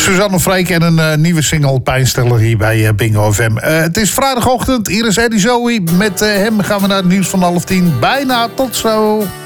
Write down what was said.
Suzanne Freek en een nieuwe single Pijnstiller hier bij Bingo FM. Het is vrijdagochtend, hier is Eddie Zoe. Met hem gaan we naar het nieuws van 9:30. Bijna, tot zo.